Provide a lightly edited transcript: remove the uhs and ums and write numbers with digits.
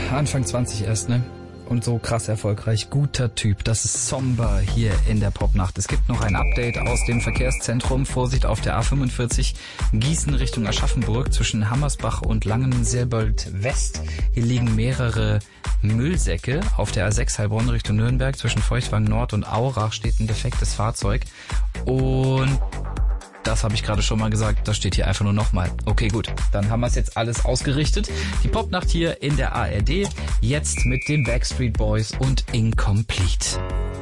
Anfang 20 erst, ne? Und so krass erfolgreich. Guter Typ. Das ist Somber hier in der Popnacht. Es gibt noch ein Update aus dem Verkehrszentrum. Vorsicht auf der A45 Gießen Richtung Aschaffenburg zwischen Hammersbach und Langenselbold West. Hier liegen mehrere Müllsäcke. Auf der A6 Heilbronn Richtung Nürnberg zwischen Feuchtwagen Nord und Aurach steht ein defektes Fahrzeug. Und das habe ich gerade schon mal gesagt, das steht hier einfach nur nochmal. Okay, gut, dann haben wir es jetzt alles ausgerichtet. Die Popnacht hier in der ARD, jetzt mit den Backstreet Boys und Incomplete.